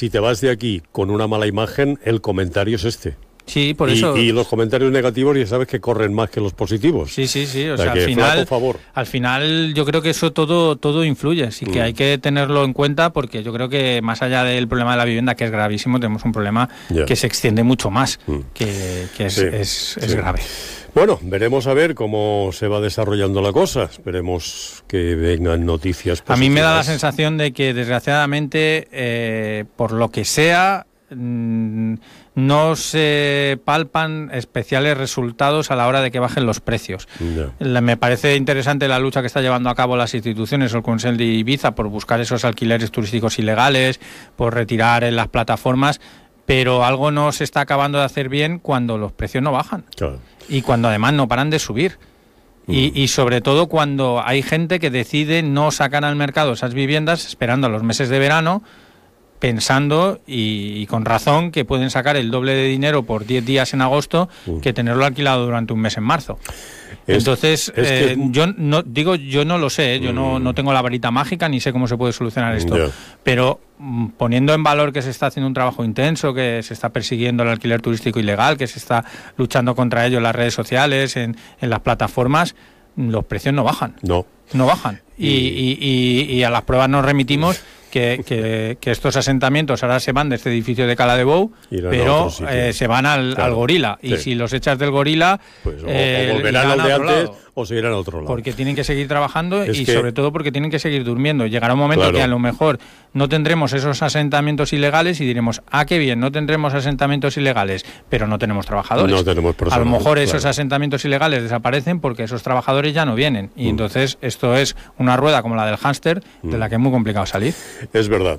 si te vas de aquí con una mala imagen, el comentario es este. Sí, por eso. Y los comentarios negativos ya sabes que corren más que los positivos. Sí. O sea, al final yo creo que eso todo influye. Así que hay que tenerlo en cuenta, porque yo creo que más allá del problema de la vivienda, que es gravísimo, tenemos un problema que se extiende mucho más, que es grave. Bueno, veremos a ver cómo se va desarrollando la cosa. Esperemos que vengan noticias positivas. A mí me da la sensación de que, desgraciadamente, por lo que sea, no se palpan especiales resultados a la hora de que bajen los precios. Me parece interesante la lucha que está llevando a cabo las instituciones o el Consell de Ibiza por buscar esos alquileres turísticos ilegales, por retirar en las plataformas, pero algo no se está acabando de hacer bien cuando los precios no bajan. Claro. Y cuando además no paran de subir. Y sobre todo cuando hay gente que decide no sacar al mercado esas viviendas esperando a los meses de verano, pensando, y con razón, que pueden sacar el doble de dinero por 10 días en agosto que tenerlo alquilado durante un mes en marzo. Entonces, yo no lo sé, yo no tengo la varita mágica ni sé cómo se puede solucionar esto, pero poniendo en valor que se está haciendo un trabajo intenso, que se está persiguiendo el alquiler turístico ilegal, que se está luchando contra ello en las redes sociales, en las plataformas, los precios no bajan. No bajan. Y a las pruebas nos remitimos que estos asentamientos ahora se van de este edificio de Cala de Bou, pero se van al Gorila. Y si los echas del Gorila, pues o volverán al de antes o seguirán a otro lado. Porque tienen que seguir trabajando sobre todo porque tienen que seguir durmiendo. Llegará un momento que a lo mejor no tendremos esos asentamientos ilegales y diremos, qué bien, no tendremos asentamientos ilegales, pero no tenemos trabajadores. No tenemos personas. A lo mejor esos asentamientos ilegales desaparecen porque esos trabajadores ya no vienen. Y entonces esto es una rueda como la del hámster, de la que es muy complicado salir. Es verdad.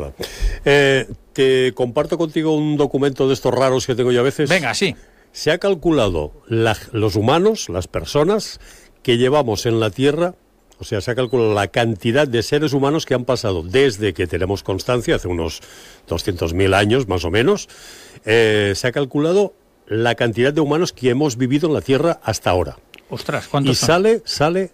Te comparto contigo un documento de estos raros que tengo yo a veces. Venga, sí. Se ha calculado los humanos, las personas que llevamos en la Tierra, o sea, se ha calculado la cantidad de seres humanos que han pasado desde que tenemos constancia, hace unos 200.000 años más o menos, se ha calculado la cantidad de humanos que hemos vivido en la Tierra hasta ahora. Ostras, ¿cuántos son? Sale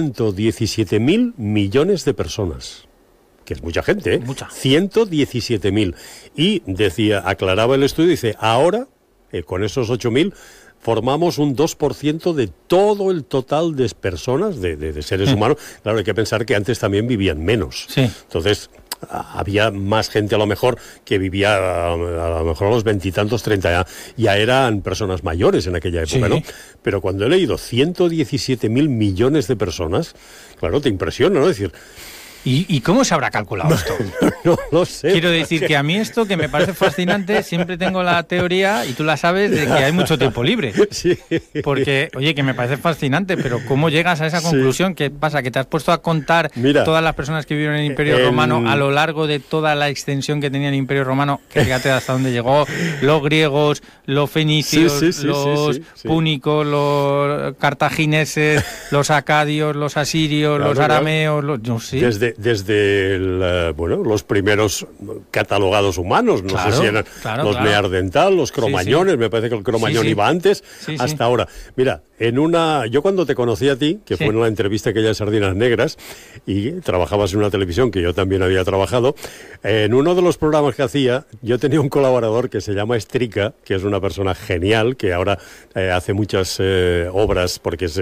117.000 millones de personas. Que es mucha gente, ¿eh? Mucha. 117.000. Y aclaraba el estudio, dice, ahora, con esos 8.000, formamos un 2% de todo el total de personas, de seres humanos. Claro, hay que pensar que antes también vivían menos. Sí. Entonces, había más gente a lo mejor que vivía a lo mejor a los 20 y tantos, 30 ya eran personas mayores en aquella época, sí. ¿no? Pero cuando he leído 117.000 millones de personas, claro, te impresiona, ¿no? Es decir, ¿Y cómo se habrá calculado esto? No lo sé. Quiero decir que a mí esto, que me parece fascinante, siempre tengo la teoría, y tú la sabes, de que hay mucho tiempo libre. Sí. Porque, oye, que me parece fascinante, pero ¿cómo llegas a esa conclusión? ¿Qué pasa? ¿Que te has puesto a contar todas las personas que vivieron en el Imperio Romano a lo largo de toda la extensión que tenía el Imperio Romano? Que fíjate hasta dónde llegó, los griegos, los fenicios, los púnicos, los cartagineses, los acadios, los asirios, los arameos, no sé. Desde los primeros catalogados humanos, no sé si eran los neandertal, los cromañones, me parece que el cromañón iba antes, hasta ahora. Mira, yo cuando te conocí a ti, que fue en una entrevista aquella de Sardinas Negras, y trabajabas en una televisión que yo también había trabajado, en uno de los programas que hacía, yo tenía un colaborador que se llama Estrica, que es una persona genial, que ahora hace muchas obras, porque es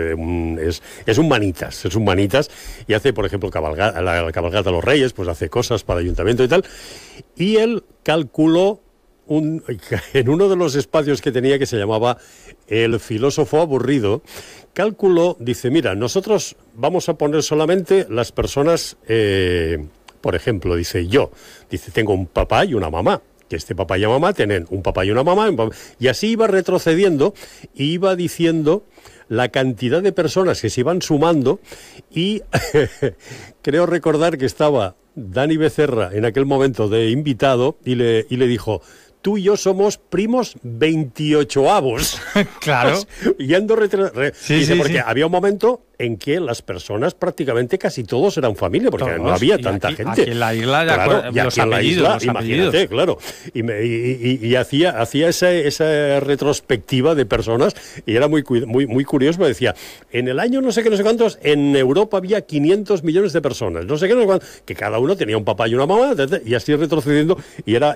un manitas, y hace, por ejemplo, la cabalgata a los Reyes, pues hace cosas para el ayuntamiento y tal, y él calculó en uno de los espacios que tenía, que se llamaba El filósofo aburrido, dice, mira, nosotros vamos a poner solamente las personas, por ejemplo, dice, tengo un papá y una mamá, que este papá y mamá tienen un papá y una mamá, y así iba retrocediendo, e iba diciendo la cantidad de personas que se iban sumando, y creo recordar que estaba Dani Becerra en aquel momento de invitado, y le dijo, tú y yo somos primos 28avos. Claro. Yendo porque había un momento en que las personas prácticamente casi todos eran familia, porque no había tanta gente. Aquí en la isla, los apellidos. Imagínate, claro. Y hacía esa retrospectiva de personas, y era muy curioso, me decía, en el año no sé cuántos, en Europa había 500 millones de personas, no sé qué, que cada uno tenía un papá y una mamá, y así retrocediendo, y era